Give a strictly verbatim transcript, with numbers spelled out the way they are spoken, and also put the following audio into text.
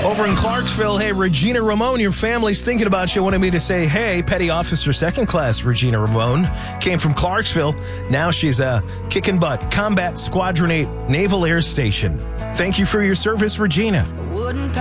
Over in Clarksville, hey, Regina Ramon, your family's thinking about you. Wanted me to say, hey, Petty Officer Second Class Regina Ramon came from Clarksville. Now she's uh, kicking butt. Combat Squadron eight, Naval Air Station. Thank you for your service, Regina.